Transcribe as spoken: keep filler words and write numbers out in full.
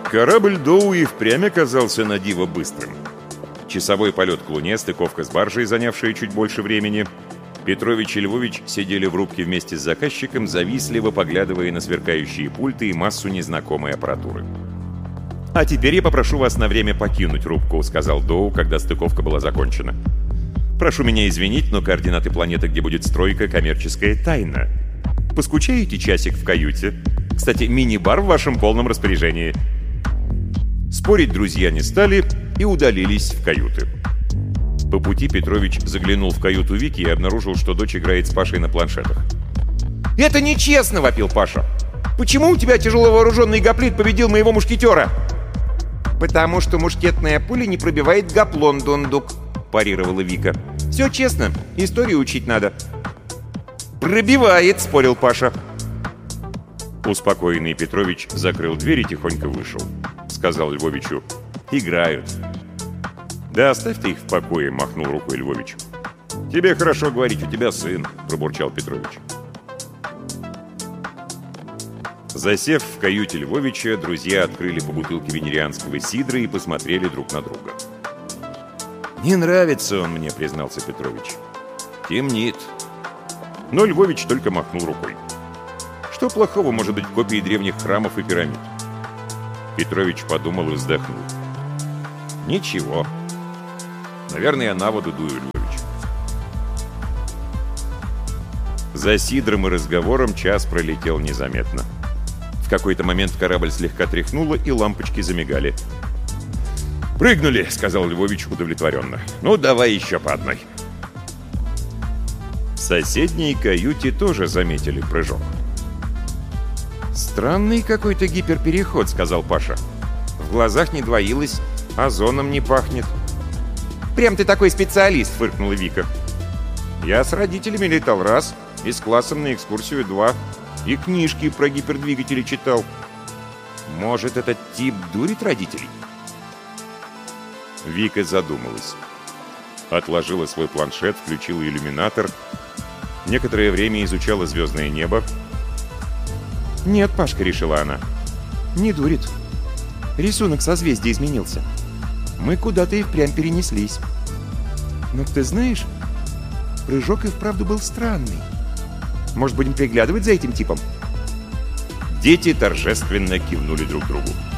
Корабль Доу и впрямь оказался на диво быстрым. Часовой полет к Луне, стыковка с баржей, занявшая чуть больше времени. Петрович и Львович сидели в рубке вместе с заказчиком, завистливо поглядывая на сверкающие пульты и массу незнакомой аппаратуры. «А теперь я попрошу вас на время покинуть рубку», — сказал Доу, когда стыковка была закончена. «Прошу меня извинить, но координаты планеты, где будет стройка, коммерческая тайна. Поскучаете часик в каюте? Кстати, мини-бар в вашем полном распоряжении». Спорить друзья не стали и удалились в каюты. По пути Петрович заглянул в каюту Вики и обнаружил, что дочь играет с Пашей на планшетах. «Это нечестно!» — вопил Паша. «Почему у тебя тяжеловооруженный гоплит победил моего мушкетера?» «Потому что мушкетная пуля не пробивает гоплон, дундук», — парировала Вика. «Все честно, историю учить надо». «Пробивает!» — спорил Паша. Успокоенный Петрович закрыл дверь и тихонько вышел. Сказал Львовичу: «Играют». «Да оставь ты их в покое», — махнул рукой Львович. «Тебе хорошо говорить, у тебя сын», — пробурчал Петрович. Засев в каюте Львовича, друзья открыли по бутылке венерианского сидра и посмотрели друг на друга. «Не нравится он мне», — признался Петрович. «Темнит». Но Львович только махнул рукой. Что плохого может быть в копии древних храмов и пирамид? Петрович подумал и вздохнул. «Ничего. Наверное, я на воду дую, Львович». За сидром и разговором час пролетел незаметно. В какой-то момент корабль слегка тряхнуло, и лампочки замигали. «Прыгнули», — сказал Львович удовлетворенно. «Ну, давай еще по одной». В соседней каюте тоже заметили прыжок. «Странный какой-то гиперпереход», — сказал Паша. «В глазах не двоилось, озоном не пахнет». «Прям ты такой специалист», — фыркнула Вика. «Я с родителями летал раз, и с классом на экскурсию два, и книжки про гипердвигатели читал. Может, этот тип дурит родителей?» Вика задумалась. Отложила свой планшет, включила иллюминатор. Некоторое время изучала звездное небо. «Нет, Пашка», — решила она, — «не дурит. Рисунок созвездия изменился. Мы куда-то и впрямь перенеслись. Но ты знаешь, прыжок и вправду был странный. Может, будем приглядывать за этим типом?» Дети торжественно кивнули друг другу.